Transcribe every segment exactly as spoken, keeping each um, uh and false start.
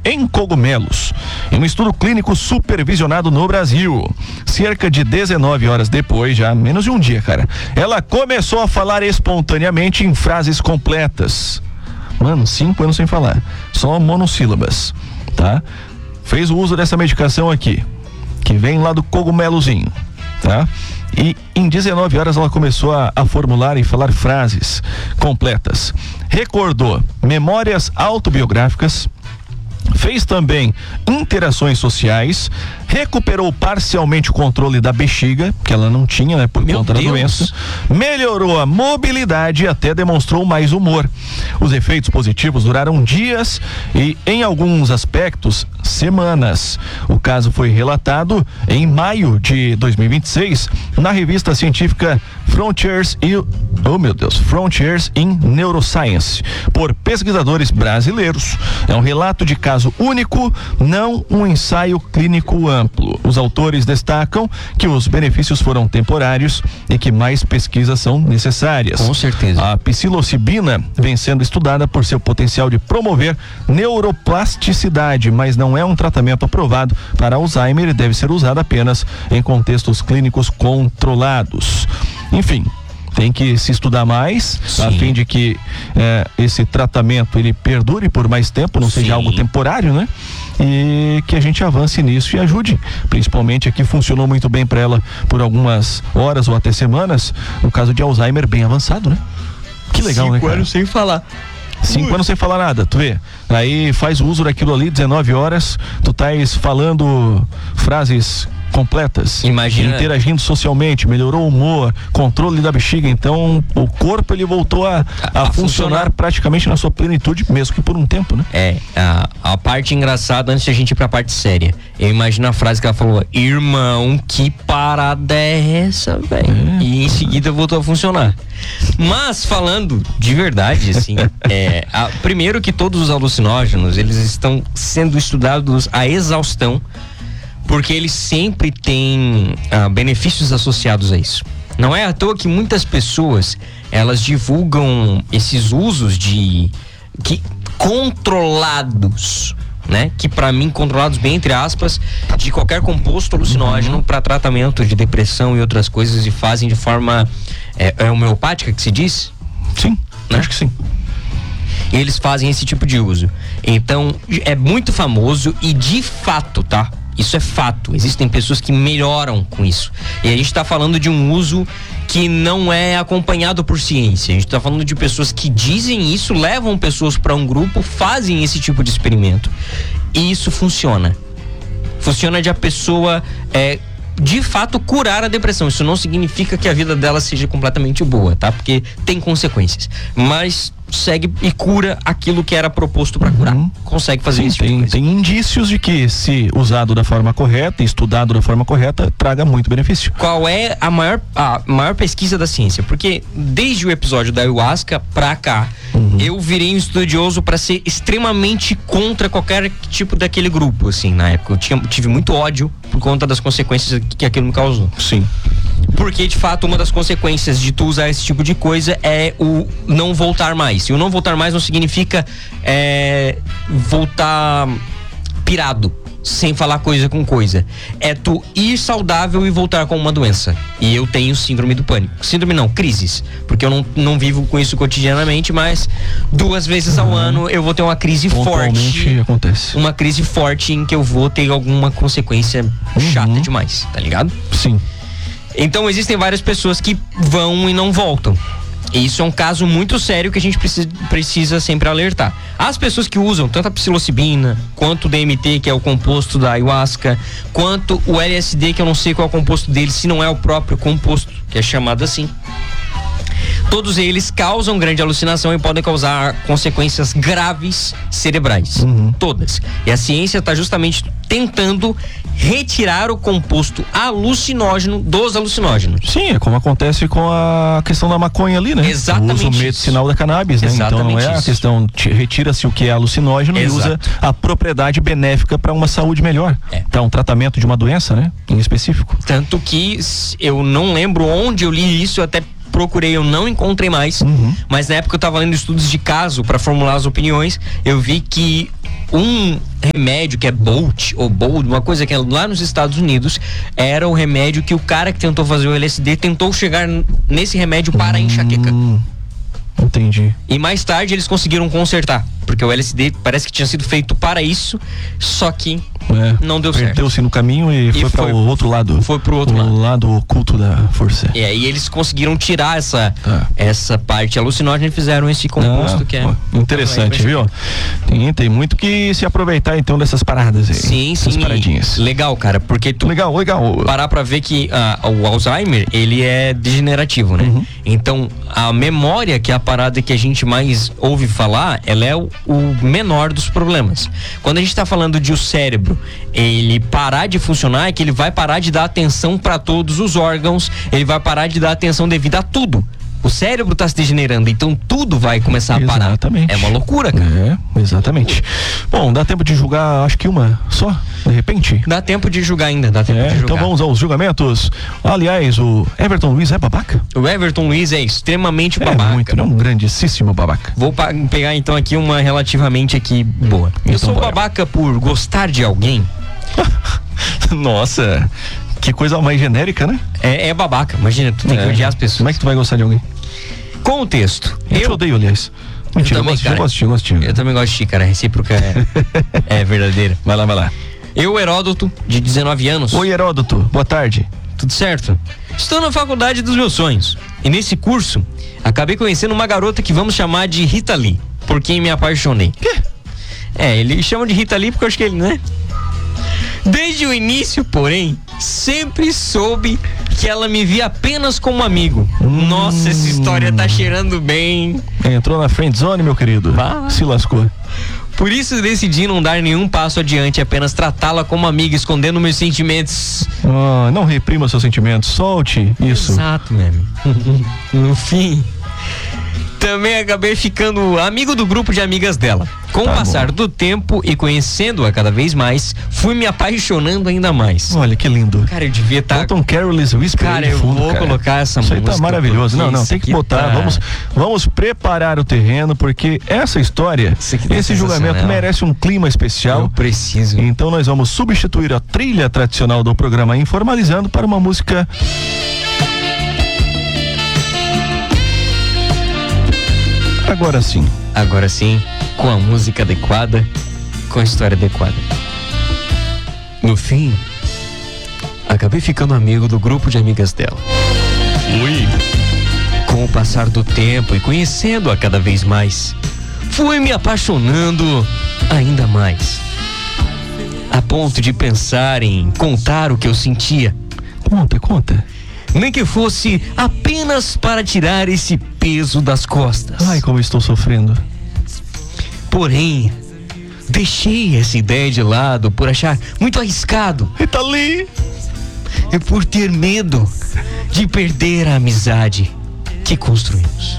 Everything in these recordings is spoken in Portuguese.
em cogumelos, em um estudo clínico supervisionado no Brasil. Cerca de dezenove horas depois, já menos de um dia, cara, ela começou a falar espontaneamente em frases completas. Mano, cinco anos sem falar, só monossílabas, tá? Fez o uso dessa medicação aqui, que vem lá do cogumelozinho, tá? E em dezenove horas ela começou a, a formular e falar frases completas. Recordou memórias autobiográficas, fez também interações sociais, recuperou parcialmente o controle da bexiga, que ela não tinha, né, por Meu conta Deus. da doença, melhorou a mobilidade e até demonstrou mais humor. Os efeitos positivos duraram dias e, em alguns aspectos, semanas. O caso foi relatado em maio de dois mil e vinte e seis na revista científica Frontiers e oh meu Deus, Frontiers in Neuroscience, por pesquisadores brasileiros. É um relato de caso único, não um ensaio clínico amplo. Os autores destacam que os benefícios foram temporários e que mais pesquisas são necessárias. Com certeza. A psilocibina vem sendo estudada por seu potencial de promover neuroplasticidade, mas não é um tratamento aprovado para Alzheimer e deve ser usado apenas em contextos clínicos controlados. Enfim, tem que se estudar mais, Sim. a fim de que eh, esse tratamento ele perdure por mais tempo, não Sim. seja algo temporário, né? E que a gente avance nisso e ajude. Principalmente aqui funcionou muito bem para ela por algumas horas ou até semanas, no caso de Alzheimer bem avançado, né? Que legal, Cinco né, cara? anos sem falar. Cinco Ui. anos sem falar nada, tu vê? Aí faz o uso daquilo ali, dezenove horas, tu tais falando frases completas, Imagina. interagindo socialmente, melhorou o humor, controle da bexiga, então o corpo ele voltou a, a, A- a funcionar, funcionar. praticamente na sua plenitude, mesmo que por um tempo, né? É, a, a parte engraçada, antes de a gente ir pra parte séria, eu imagino a frase que ela falou: irmão, que parada é essa, velho? É. E em seguida voltou a funcionar. Mas falando de verdade, assim, é, a, primeiro que todos os alucinógenos, eles estão sendo estudados a exaustão, porque eles sempre têm ah, benefícios associados a isso. Não é à toa que muitas pessoas, elas divulgam esses usos de que controlados, né? Que pra mim controlados bem entre aspas, de qualquer composto alucinógeno Uhum. para tratamento de depressão e outras coisas, e fazem de forma é, é homeopática que se diz? Sim, Né? acho que sim. Eles fazem esse tipo de uso. Então, é muito famoso e de fato, tá? Isso é fato. Existem pessoas que melhoram com isso. E a gente tá falando de um uso que não é acompanhado por ciência. A gente tá falando de pessoas que dizem isso, levam pessoas para um grupo, fazem esse tipo de experimento. E isso funciona. Funciona de a pessoa é, de fato curar a depressão. Isso não significa que a vida dela seja completamente boa, tá? Porque tem consequências. Mas segue e cura aquilo que era proposto para curar. Uhum. Consegue fazer Sim, isso. tipo de tem, coisa. tem indícios de que, se usado da forma correta, estudado da forma correta, traga muito benefício. Qual é a maior, a maior pesquisa da ciência? Porque desde o episódio da ayahuasca pra cá, Uhum. eu virei um estudioso pra ser extremamente contra qualquer tipo daquele grupo, assim, na época. Eu tinha, tive muito ódio por conta das consequências que aquilo me causou. Sim. Porque, de fato, uma das consequências de tu usar esse tipo de coisa é o não voltar mais. E o não voltar mais não significa é, voltar pirado, sem falar coisa com coisa. É tu ir saudável e voltar com uma doença. E eu tenho síndrome do pânico. Síndrome não, crises. Porque eu não, não vivo com isso cotidianamente, mas duas vezes ao Uhum. ano eu vou ter uma crise Pontualmente forte. acontece. Uma crise forte em que eu vou ter alguma consequência chata Uhum. demais, tá ligado? Sim. Então existem várias pessoas que vão e não voltam. E isso é um caso muito sério que a gente precisa, precisa sempre alertar. As pessoas que usam tanto a psilocibina, quanto o D M T, que é o composto da ayahuasca, quanto o L S D, que eu não sei qual é o composto dele, se não é o próprio composto, que é chamado assim. Todos eles causam grande alucinação e podem causar consequências graves cerebrais. Uhum. Todas. E a ciência está justamente tentando retirar o composto alucinógeno dos alucinógenos. Sim, é como acontece com a questão da maconha ali, né? Exatamente O uso isso. medicinal da cannabis, né? Então não Exatamente é a isso. questão, te- retira-se o que é alucinógeno Exato. e usa a propriedade benéfica para uma saúde melhor. É. Para um tratamento de uma doença, né? Em específico. Tanto que s- eu não lembro onde eu li isso, eu até procurei, eu não encontrei mais. Uhum. Mas na época eu tava lendo estudos de caso para formular as opiniões, eu vi que um remédio que é Bolt ou Bold, uma coisa que é lá nos Estados Unidos, era o remédio que o cara que tentou fazer o L S D tentou chegar nesse remédio para a enxaqueca. Hum, entendi. E mais tarde eles conseguiram consertar, porque o L S D parece que tinha sido feito para isso, só que É, não deu certo. Perdeu-se no caminho e, E foi para foi- o outro lado. foi pro outro o lado. lado oculto da força. E aí eles conseguiram tirar essa, Ah. essa parte alucinógena e fizeram esse composto Ah, que é... ó, interessante, viu? Tem, tem muito que se aproveitar então dessas paradas aí. Sim, Essas sim. paradinhas. Legal, cara, porque tu Legal, legal. parar pra ver que ah, o Alzheimer, ele é degenerativo, né? Uhum. Então, a memória, que é a parada que a gente mais ouve falar, ela é o, o menor dos problemas. Quando a gente tá falando de o cérebro, ele parar de funcionar, é que ele vai parar de dar atenção pra todos os órgãos, ele vai parar de dar atenção devida a tudo. O cérebro tá se degenerando, então tudo vai começar a parar. Exatamente. É uma loucura, cara. É, exatamente. Bom, dá tempo de julgar, acho que uma só, de repente? Dá tempo de julgar ainda, dá tempo É, de julgar. então vamos aos julgamentos. Aliás, o Everton Luiz é babaca? O Everton Luiz é extremamente É babaca. muito, é um grandíssimo babaca. Vou pa- pegar então aqui uma relativamente aqui boa. Eu Então sou bora. babaca por gostar de alguém. Nossa, que coisa mais genérica, né? É, é babaca, imagina, tu tem que É. odiar as pessoas. Como é que tu vai gostar de alguém? Contexto. Eu te Eu, odeio, aliás. Mentira, eu também, gosto de ti, cara. eu gosto de ti, eu gosto de ti. eu também gosto de ti, cara. A recíproca é, é verdadeira. Vai lá, vai lá. Eu, Heródoto, de dezenove anos. Oi, Heródoto, boa tarde. Tudo certo? Estou na faculdade dos meus sonhos. E nesse curso, acabei conhecendo uma garota que vamos chamar de Rita Lee, por quem me apaixonei. Quê? É, ele chama de Rita Lee porque eu acho que ele, né? Desde o início, porém, sempre soube que ela me via apenas como amigo. Hum. Nossa, essa história tá cheirando bem. Entrou na friend zone, meu querido. Bah. Se lascou. Por isso decidi não dar nenhum passo adiante, apenas tratá-la como amiga, escondendo meus sentimentos. Ah, não reprima seus sentimentos, solte isso. Exato, meu amigo. No fim, também acabei ficando amigo do grupo de amigas dela. Com Tá o passar bom. do tempo e conhecendo-a cada vez mais, fui me apaixonando ainda mais. Olha que lindo. Cara, eu devia estar... Bota um Careless Whisper Cara, aí de eu fundo, vou cara. colocar essa Isso aí tá música, maravilhoso. Não, porque não, isso tem que aqui botar. tá- Vamos, vamos preparar o terreno, porque essa história, Isso aqui tá esse julgamento sensacional. merece um clima especial. Eu preciso. Então nós vamos substituir a trilha tradicional do programa Informalizando para uma música... Agora sim. Agora sim, com a música adequada, com a história adequada. No fim, acabei ficando amigo do grupo de amigas dela. Ui. Com o passar do tempo e conhecendo-a cada vez mais, fui me apaixonando ainda mais. A ponto de pensar em contar o que eu sentia. Conta, conta. Nem que fosse apenas para tirar esse peso das costas. Ai, como eu estou sofrendo. Porém, deixei essa ideia de lado por achar muito arriscado Rita Lee. e por ter medo de perder a amizade que construímos.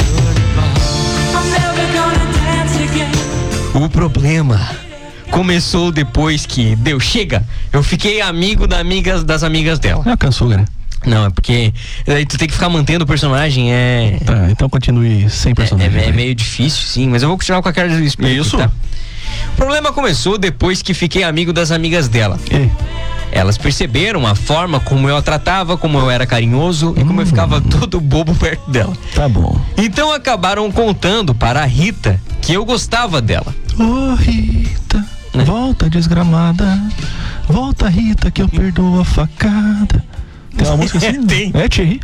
O problema começou depois que deu chega. Eu fiquei amigo da amigas, das amigas dela. Ah, cansou, né? Não, é porque aí tu tem que ficar mantendo o personagem, é... Tá, então continue sem É, personagem. é- é vai. meio difícil, sim, mas eu vou continuar com a cara do espírito. Isso. Tá? O problema começou depois que fiquei amigo das amigas dela. E, Elas perceberam a forma como eu a tratava, como eu era carinhoso e como eu ficava todo bobo perto dela. tá bom. Então acabaram contando para a Rita que eu gostava dela. Ô Rita, Né? volta desgramada. Volta, Rita, que eu perdoo a facada. Tem uma música assim? Tem. É, Thierry.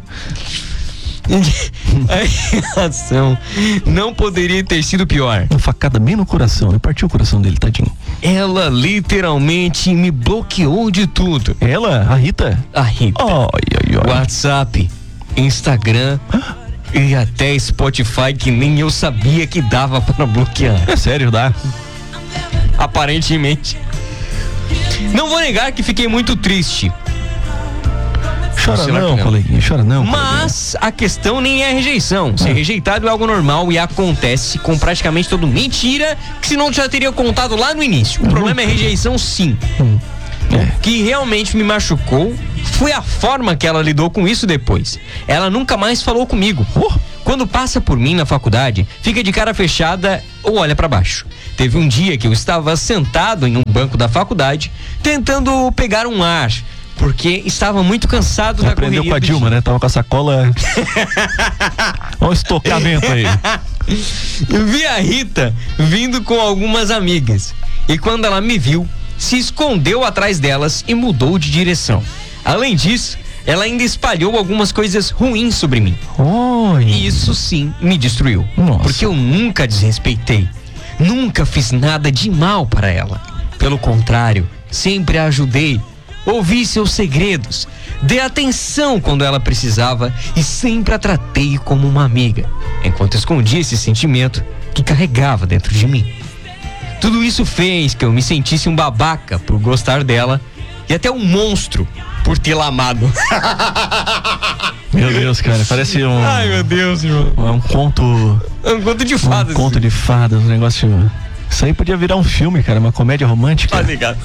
A reação não poderia ter sido pior. Uma facada bem no coração, né? Partiu o coração dele, tadinho. Ela literalmente me bloqueou de tudo. Ela, a Rita? A Rita. Ai, ai, ai. WhatsApp, Instagram e até Spotify, que nem eu sabia que dava para bloquear. É sério, dá. Aparentemente. Não vou negar que fiquei muito triste, Chora Sei lá não, que não. coleguinha, chora não. mas a questão nem é rejeição. Ser Ah. rejeitado é algo normal e acontece com praticamente todo mundo. Mentira, que senão eu já teria contado lá no início. O problema é rejeição, sim. Hum. É. O que realmente me machucou foi a forma que ela lidou com isso depois. Ela nunca mais falou comigo. Oh, Quando passa por mim na faculdade, fica de cara fechada ou olha pra baixo. Teve um dia que eu estava sentado em um banco da faculdade, tentando pegar um ar, porque estava muito cansado da correria. Aprendeu com a Dilma, né? Tava com a sacola. Olha o estocamento aí. Eu vi a Rita vindo com algumas amigas. E quando ela me viu, se escondeu atrás delas e mudou de direção. Além disso, ela ainda espalhou algumas coisas ruins sobre mim. Oi. E isso sim me destruiu. Nossa. Porque eu nunca desrespeitei. Nunca fiz nada de mal para ela. Pelo contrário, sempre a ajudei. Ouvi seus segredos. Dei atenção quando ela precisava e sempre a tratei como uma amiga, enquanto escondia esse sentimento que carregava dentro de mim. Tudo isso fez que eu me sentisse um babaca por gostar dela e até um monstro por tê-la amado. Meu Deus, cara, parece um... Ai, meu Deus, irmão. É um conto... É um conto de fadas. Um conto de fadas, um negócio... Isso aí podia virar um filme, cara, uma comédia romântica. Tá ligado?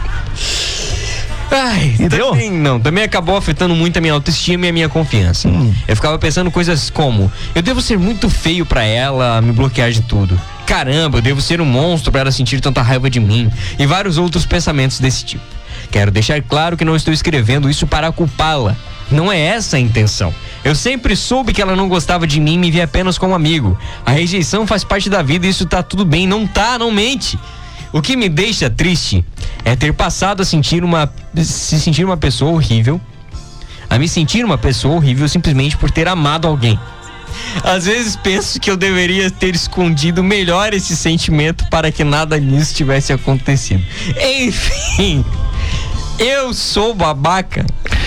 Ai, e também, deu? não, também acabou afetando muito a minha autoestima e a minha confiança. Hum. Eu ficava pensando coisas como: eu devo ser muito feio pra ela me bloquear de tudo. Caramba, eu devo ser um monstro pra ela sentir tanta raiva de mim. E vários outros pensamentos desse tipo. Quero deixar claro que não estou escrevendo isso para culpá-la. Não é essa a intenção. Eu sempre soube que ela não gostava de mim e me via apenas como amigo. A rejeição faz parte da vida e isso tá tudo bem. Não tá, não mente. O que me deixa triste é ter passado a sentir uma se sentir uma pessoa horrível, a me sentir uma pessoa horrível simplesmente por ter amado alguém. Às vezes penso que eu deveria ter escondido melhor esse sentimento para que nada disso tivesse acontecido. Enfim, eu sou babaca.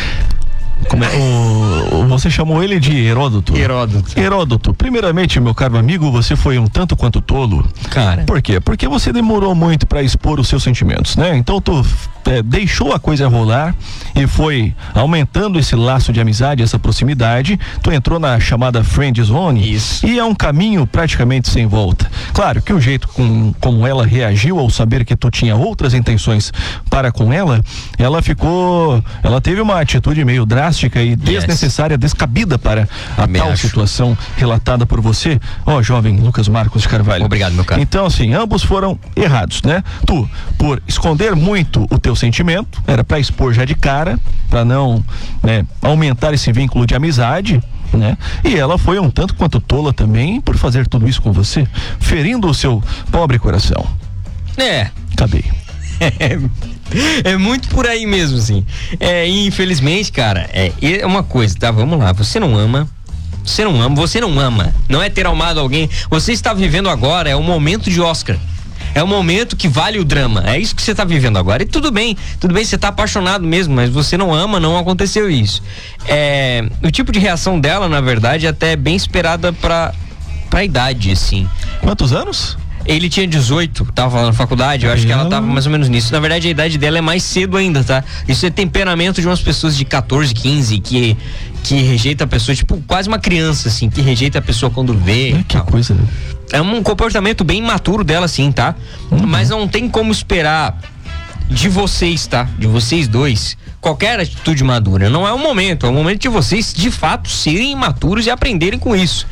Como é? O, o- você chamou ele de Heródoto. Heródoto. Heródoto, primeiramente, meu caro amigo, você foi um tanto quanto tolo. Cara. Por quê? Porque você demorou muito pra expor os seus sentimentos, né? Então tu é, deixou a coisa rolar e foi aumentando esse laço de amizade, essa proximidade. Tu entrou na chamada friend zone. Isso. E é um caminho praticamente sem volta. Claro que o jeito com, como ela reagiu ao saber que tu tinha outras intenções para com ela, ela ficou, ela teve uma atitude meio drástica e desnecessária, descabida para a Também tal acho. situação relatada por você, ó, jovem Lucas Marcos de Carvalho. Obrigado, meu caro. Então, assim, ambos foram errados, né? Tu, por esconder muito o teu sentimento, era pra expor já de cara, pra não, né, aumentar esse vínculo de amizade, né? E ela foi um tanto quanto tola também por fazer tudo isso com você, ferindo o seu pobre coração. É. Acabei. É, é muito por aí mesmo, assim. É, e infelizmente, cara, é, é uma coisa, tá? Vamos lá, você não ama. Você não ama, você não ama. Não é ter amado alguém. Você está vivendo agora, é um momento de Oscar. É um momento que vale o drama. É isso que você está vivendo agora. E tudo bem, tudo bem, você está apaixonado mesmo, mas você não ama, não aconteceu isso. É, o tipo de reação dela, na verdade, é até bem esperada pra, pra idade, assim. Quantos anos? Ele tinha dezoito, tava lá na faculdade, eu acho que ela tava mais ou menos nisso. Na verdade, a idade dela é mais cedo ainda, tá? Isso é temperamento de umas pessoas de catorze, quinze, que, que rejeita a pessoa, tipo, quase uma criança, assim, que rejeita a pessoa quando vê. É, que coisa. É um comportamento bem imaturo dela, sim, tá? Uhum. Mas não tem como esperar de vocês, tá? De vocês dois, qualquer atitude madura. Não é o momento, é o momento de vocês, de fato, serem imaturos e aprenderem com isso.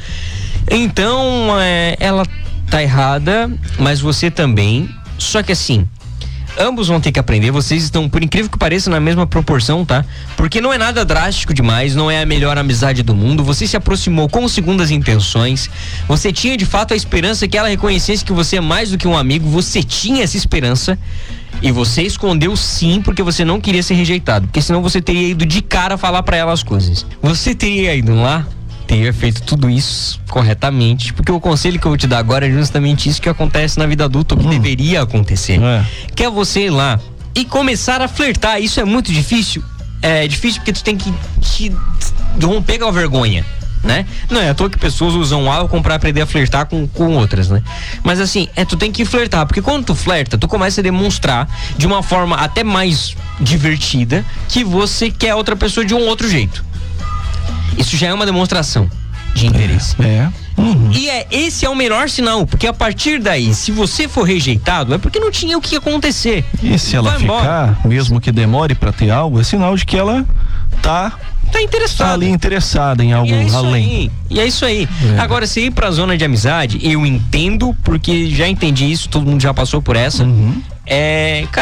Então, é, ela tá errada, mas você também. Só que assim, ambos vão ter que aprender. Vocês estão, por incrível que pareça, na mesma proporção, tá? Porque não é nada drástico demais, não é a melhor amizade do mundo. Você se aproximou com segundas intenções. Você tinha de fato a esperança que ela reconhecesse que você é mais do que um amigo. Você tinha essa esperança e você escondeu, sim, porque você não queria ser rejeitado, porque senão você teria ido de cara falar pra ela as coisas. Você teria ido lá, teria feito tudo isso corretamente, porque o conselho que eu vou te dar agora é justamente isso que acontece na vida adulta, o que Hum. deveria acontecer. É. Que é você ir lá e começar a flertar. Isso é muito difícil. É difícil porque tu tem que te romper com a vergonha, né? Não é à toa que pessoas usam álcool pra aprender a flertar com, com outras, né? Mas assim, é, tu tem que flertar, porque quando tu flerta, tu começa a demonstrar de uma forma até mais divertida que você quer outra pessoa de um outro jeito. Isso já é uma demonstração de interesse. É. Uhum. E é, esse é o melhor sinal, porque a partir daí, se você for rejeitado, é porque não tinha o que acontecer. E se ela Vai ficar, embora. mesmo que demore pra ter algo, é sinal de que ela tá tá interessado. Tá ali interessada em algo e é isso além. Aí. E é isso aí. É. Agora, se ir pra zona de amizade, eu entendo, porque já entendi isso, todo mundo já passou por essa. Uhum. É,